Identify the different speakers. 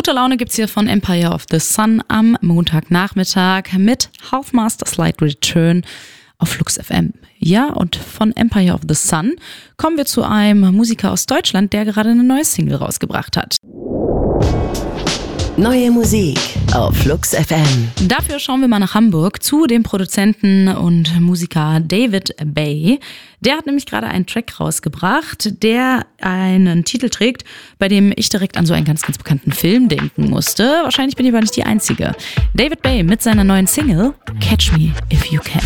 Speaker 1: Gute Laune gibt's hier von Empire of the Sun am Montagnachmittag mit Halfmaster Slight Return auf Flux FM. Ja, und von Empire of the Sun kommen wir zu einem Musiker aus Deutschland, der gerade eine neue Single rausgebracht hat.
Speaker 2: Neue Musik auf Flux FM.
Speaker 1: Dafür schauen wir mal nach Hamburg zu dem Produzenten und Musiker David Bay. Der hat nämlich gerade einen Track rausgebracht, der einen Titel trägt, bei dem ich direkt an so einen ganz, ganz bekannten Film denken musste. Wahrscheinlich bin ich aber nicht die Einzige. David Bay mit seiner neuen Single Catch Me If You Can.